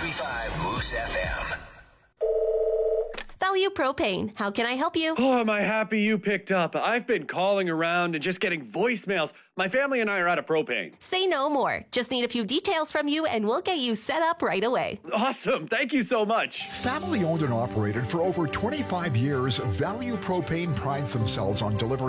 93.5 Moose FM. Value Propane. How can I help you? Oh, am I happy you picked up. I've been calling around and just getting voicemails. My family and I are out of propane. Say no more. Just need a few details from you and we'll get you set up right away. Awesome. Thank you so much. Family owned and operated for over 25 years, Value Propane prides themselves on delivering